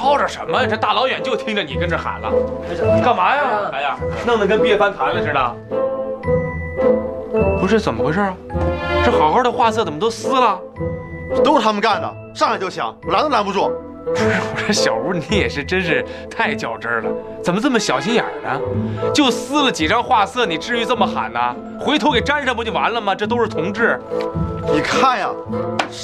吵吵什么？这大老远就听着你跟这喊了，你干嘛呀？哎呀，弄得跟憋翻盘了似的。不是怎么回事啊？这好好的画册怎么都撕了？ 都是他们干的，上来就抢，我拦都拦不住。 我说小吴，你也是真是太较真了，怎么这么小心眼儿呢？就撕了几张画册，你至于这么喊呢？回头给粘上不就完了吗？这都是同志。 你看呀。